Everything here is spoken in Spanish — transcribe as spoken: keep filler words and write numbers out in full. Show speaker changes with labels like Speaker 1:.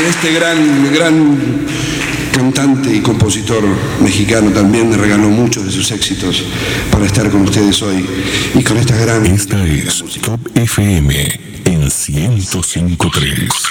Speaker 1: este gran, gran cantante y compositor mexicano también me regaló muchos de sus éxitos para estar con ustedes hoy y con esta gran...
Speaker 2: Esta es Top F M en ciento cinco punto tres.